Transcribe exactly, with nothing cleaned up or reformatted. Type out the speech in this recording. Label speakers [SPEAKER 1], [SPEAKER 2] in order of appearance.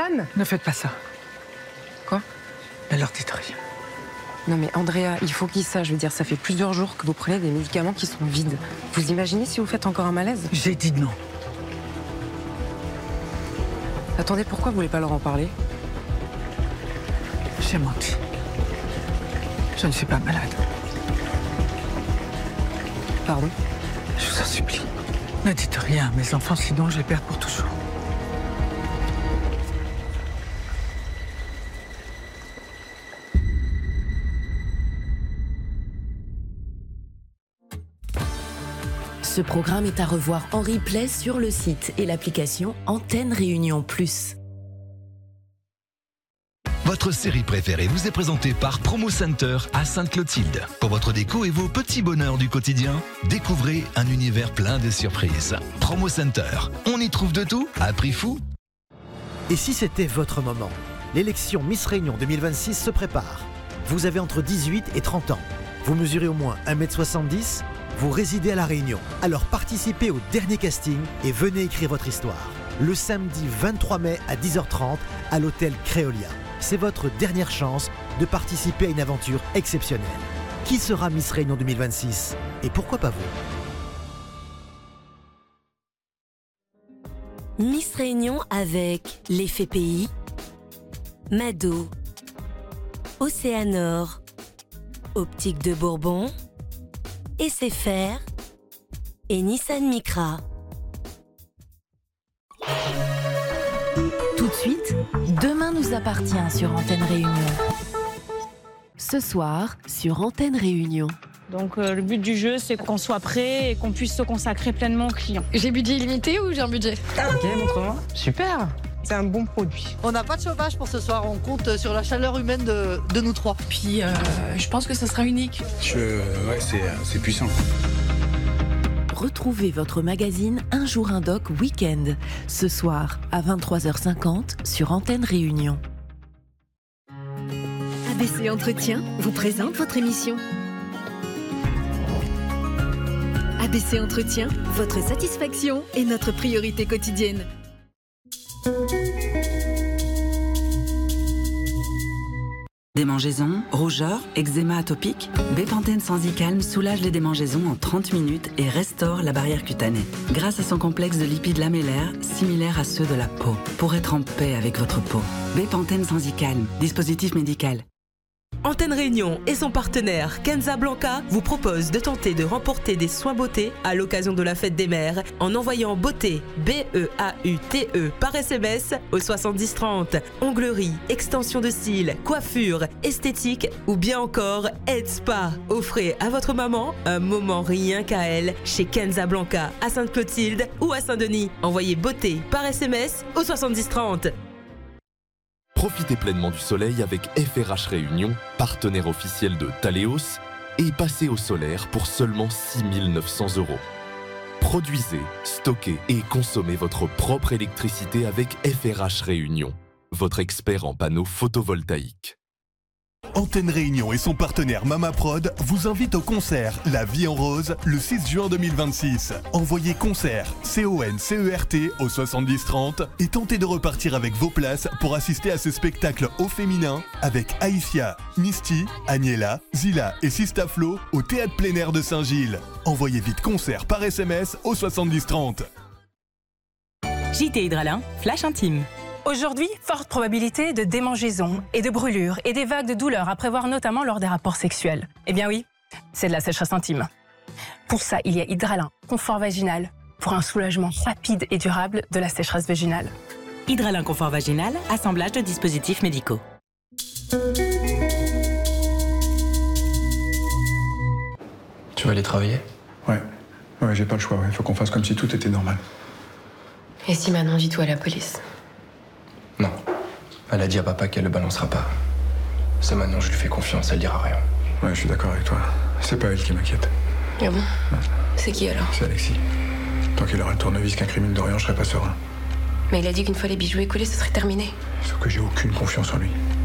[SPEAKER 1] téléphone.
[SPEAKER 2] Ne faites pas ça.
[SPEAKER 1] Quoi?
[SPEAKER 2] Ne leur dites rien.
[SPEAKER 1] Non mais Andrea, il faut qu'il sache. Je veux dire, ça fait plusieurs jours que vous prenez des médicaments qui sont vides. Vous imaginez si vous faites encore un malaise?
[SPEAKER 2] J'ai dit non.
[SPEAKER 1] Attendez, pourquoi vous voulez pas leur en parler?
[SPEAKER 2] J'ai menti. Je ne suis pas malade.
[SPEAKER 1] Pardon?
[SPEAKER 2] Je vous en supplie. Ne dites rien à mes enfants, sinon je les perds pour toujours.
[SPEAKER 3] Ce programme est à revoir en replay sur le site et l'application Antenne Réunion Plus.
[SPEAKER 4] Votre série préférée vous est présentée par Promo Center à Sainte-Clotilde. Pour votre déco et vos petits bonheurs du quotidien, découvrez un univers plein de surprises. Promo Center, on y trouve de tout à prix fou.
[SPEAKER 5] Et si c'était votre moment? L'élection Miss Réunion deux mille vingt-six se prépare. Vous avez entre dix-huit et trente ans. Vous mesurez au moins un mètre soixante-dix. Vous résidez à La Réunion. Alors participez au dernier casting et venez écrire votre histoire. Le samedi vingt-trois mai à dix heures trente à l'hôtel Créolia. C'est votre dernière chance de participer à une aventure exceptionnelle. Qui sera Miss Réunion deux mille vingt-six? Et pourquoi pas vous?
[SPEAKER 3] Miss Réunion avec l'Effet Pays, Mado, Océanor, Optique de Bourbon, S F R et Nissan Micra.
[SPEAKER 6] Tout de suite, Demain nous appartient sur Antenne Réunion. Ce soir, sur Antenne Réunion.
[SPEAKER 7] Donc euh, le but du jeu, c'est qu'on soit prêt et qu'on puisse se consacrer pleinement aux clients.
[SPEAKER 8] J'ai budget illimité ou j'ai un budget?
[SPEAKER 9] Ok, montre-moi. Super. C'est un bon produit.
[SPEAKER 10] On n'a pas de chauffage pour ce soir, on compte sur la chaleur humaine de, de nous trois.
[SPEAKER 8] Puis euh, je pense que ce sera unique.
[SPEAKER 11] Je... Ouais, c'est, c'est puissant.
[SPEAKER 6] Retrouvez votre magazine Un jour un doc week-end, ce soir à vingt-trois heures cinquante sur Antenne Réunion.
[SPEAKER 12] A B C Entretien vous présente votre émission. A B C Entretien, votre satisfaction est notre priorité quotidienne.
[SPEAKER 13] Démangeaisons, rougeur, eczéma atopique, Bepanthen Sensicalm soulage les démangeaisons en trente minutes et restaure la barrière cutanée. Grâce à son complexe de lipides lamellaires, similaires à ceux de la peau, pour être en paix avec votre peau. Bepanthen Sensicalm, dispositif médical.
[SPEAKER 14] Antenne Réunion et son partenaire Kenza Blanca vous proposent de tenter de remporter des soins beauté à l'occasion de la fête des mères en envoyant beauté B E A U T E par S M S au soixante-dix trente. Onglerie, extension de cils, coiffure, esthétique ou bien encore aide spa. Offrez à votre maman un moment rien qu'à elle chez Kenza Blanca à Sainte-Clotilde ou à Saint-Denis. Envoyez beauté par S M S au soixante-dix trente.
[SPEAKER 15] Profitez pleinement du soleil avec F R H Réunion, partenaire officiel de Thaléos, et passez au solaire pour seulement six mille neuf cents euros. Produisez, stockez et consommez votre propre électricité avec F R H Réunion, votre expert en panneaux photovoltaïques.
[SPEAKER 16] Antenne Réunion et son partenaire Mama Prod vous invitent au concert La Vie en Rose le six juin deux mille vingt-six. Envoyez concert C O N C E R T au soixante-dix trente et tentez de repartir avec vos places pour assister à ce spectacle au féminin avec Aïfia, Misty, Agnella, Zila et Sista Flo au Théâtre Plein Air de Saint-Gilles. Envoyez vite concert par S M S au soixante-dix trente.
[SPEAKER 17] J T Hydralin, flash intime. Aujourd'hui, forte probabilité de démangeaisons et de brûlures et des vagues de douleurs à prévoir notamment lors des rapports sexuels. Eh bien oui, c'est de la sécheresse intime. Pour ça, il y a Hydralin, confort vaginal, pour un soulagement rapide et durable de la sécheresse vaginale. Hydralin confort vaginal, assemblage de dispositifs médicaux.
[SPEAKER 11] Tu vas aller travailler?
[SPEAKER 18] Ouais, ouais, j'ai pas le choix, il ouais. faut qu'on fasse comme si tout était normal.
[SPEAKER 8] Et si Manon dit tout à la police?
[SPEAKER 11] Non. Elle a dit à papa qu'elle le balancera pas. C'est maintenant, je lui fais confiance, elle dira rien.
[SPEAKER 18] Ouais, je suis d'accord avec toi. C'est pas elle qui m'inquiète.
[SPEAKER 8] Ah bon? Ouais. C'est qui alors?
[SPEAKER 18] C'est Alexis. Tant qu'il aura le tournevis qu'incrimine Dorian, je serai pas serein.
[SPEAKER 8] Mais il a dit qu'une fois les bijoux écoulés, ce serait terminé.
[SPEAKER 18] Sauf que j'ai aucune confiance en lui.